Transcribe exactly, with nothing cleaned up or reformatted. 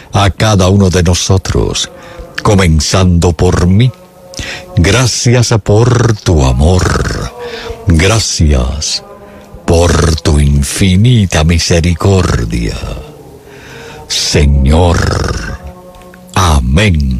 a cada uno de nosotros, comenzando por mí. Gracias por tu amor. Gracias por tu infinita misericordia. Señor. Amén.